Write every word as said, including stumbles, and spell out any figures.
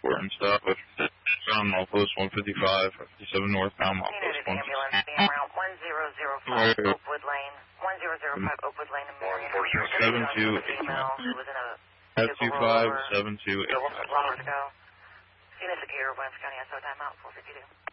airport and stuff. If on Milepost one fifty-five, fifty-seven northbound, Milepost one fifty-five. Ambulance being around one zero zero five Oakwood Lane, one zero zero five Oakwood Lane in Marion. seven two eight nine. At two five seven two eight nine. Seen us at here, Williams County, S O timeout, four fifty-two.